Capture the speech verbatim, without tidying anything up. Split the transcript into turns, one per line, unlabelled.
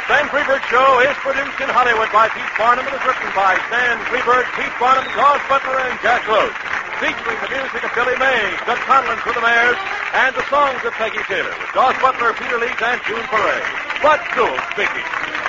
Stan Freberg Show is produced in Hollywood by Pete Barnum and is written by Stan Freberg, Pete Barnum, Gauze Butler, and Jack Rhodes. Featuring the music of Billy May, Doug Conlon for the Mares, and the songs of Peggy Taylor, with Gauze Butler, Peter Leeds, and June Foray. Bud Sewell speaking.